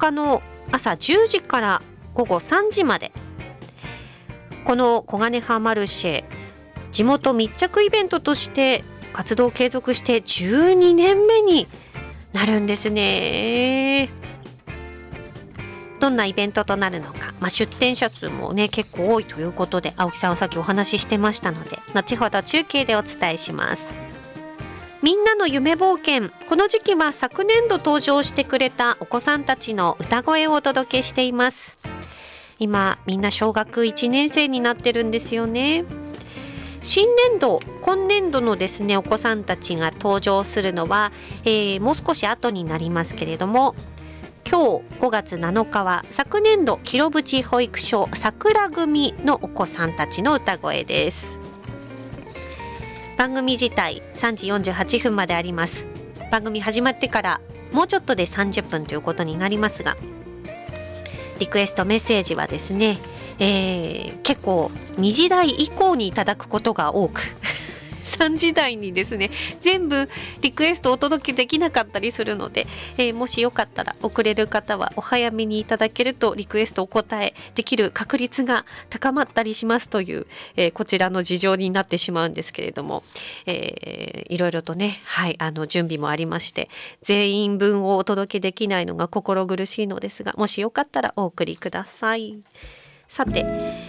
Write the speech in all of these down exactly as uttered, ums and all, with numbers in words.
日の朝じゅうじからごごさんじまで、この小金葉マルシェ、地元密着イベントとして活動を継続してじゅうにねんめになるんですね。どんなイベントとなるのか、まあ、出店者数もね結構多いということで、青木さんはさっきお話ししてましたので、後ほど中継でお伝えします。みんなの夢冒険、この時期は昨年度登場してくれたお子さんたちの歌声をお届けしています。今みんな小学いちねん生になってるんですよね。新年度、今年度のですねお子さんたちが登場するのは、えー、もう少し後になりますけれども、今日ごがつなのかは昨年度広淵保育所桜組のお子さんたちの歌声です。番組自体さんじよんじゅうはっぷんまであります。番組始まってからもうちょっとでさんじゅっぷんということになりますが、リクエストメッセージはですね、えー、結構にじ台以降にいただくことが多くさんじ台にですね全部リクエストをお届けできなかったりするので、えー、もしよかったら送れる方はお早めにいただけるとリクエストお答えできる確率が高まったりしますという、えー、こちらの事情になってしまうんですけれども、えー、いろいろとね、はい、あの準備もありまして、全員分をお届けできないのが心苦しいのですが、もしよかったらお送りください。さて、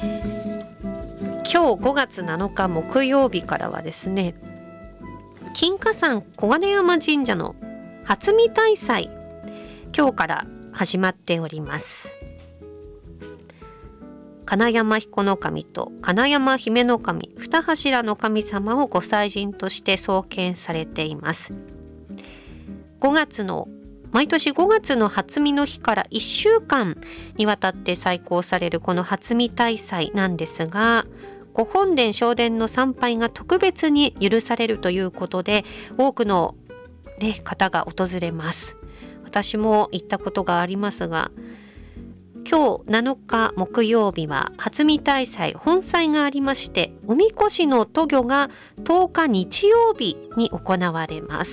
今日ごがつなのか木曜日からはですね、金華山小金山神社の初見大祭、今日から始まっております。金山彦の神と金山姫の神、二柱の神様をご祭神として創建されています。ごがつの毎年ごがつの初見の日からいっしゅうかんにわたって催行されるこの初見大祭なんですが、ご本殿正殿の参拝が特別に許されるということで、多くの、ね、方が訪れます。私も行ったことがありますが、今日なのか木曜日は初見大祭本祭がありまして、おみこしの渡御がとおか日曜日に行われます。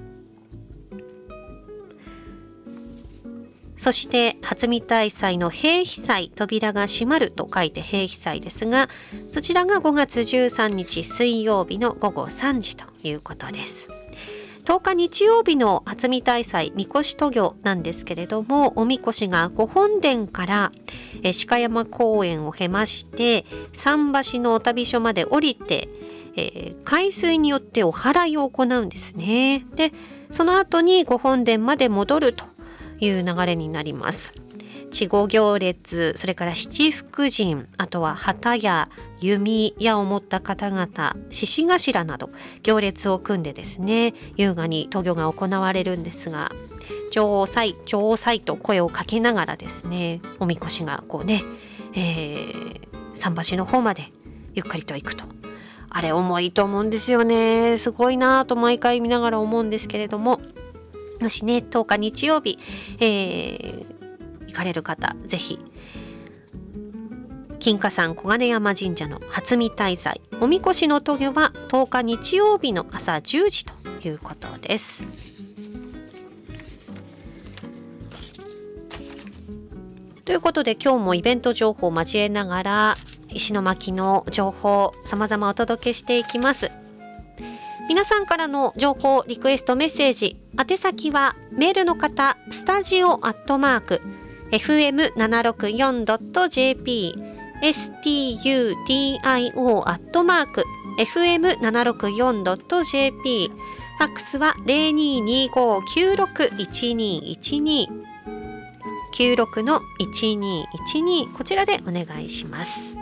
そして初見大祭の閉碑祭、扉が閉まると書いて閉碑祭ですが、そちらがごがつじゅうさんにち水曜日のごごさんじということです。とおか日曜日の初見大祭みこし渡御なんですけれども、おみこしがご本殿からえ鹿山公園を経まして桟橋の旅所まで降りて、えー、海水によってお祓いを行うんですね。で、その後にご本殿まで戻るという流れになります。稚児行列、それから七福神、あとは旗や弓矢を持った方々、獅子頭など行列を組んでですね、優雅に渡御が行われるんですが、女王祭、女王祭と声をかけながらですね、おみこしがこうね、えー、桟橋の方までゆっくりと行くと。あれ重いと思うんですよね。すごいなと毎回見ながら思うんですけれども、もしねとおか日曜日、えー、行かれる方、ぜひ金華山小金山神社の初見大祭おみこしの渡御はとおか日曜日の朝じゅうじということです。ということで、今日もイベント情報を交えながら石巻の情報様々お届けしていきます。皆さんからの情報、リクエスト、メッセージ、宛先はメールの方、スタジオアットマーク エフエムななろくよんドットジェーピー エスティーユーディーアイオー アットマーク エフエムななろくよんドットジェーピー、ファックスは ゼロにーにーごーきゅうろくいちにーいちにー きゅうろくのいちにーいちにー、こちらでお願いします。